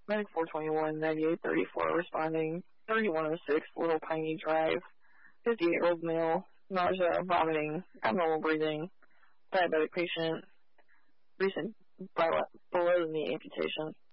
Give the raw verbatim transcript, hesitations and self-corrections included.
Medic four twenty-one, ninety-eight thirty-four responding, thirty-one oh six, Little Piney Drive, fifty-eight-year-old male, nausea, vomiting, abnormal breathing, diabetic patient, recent below the knee amputation.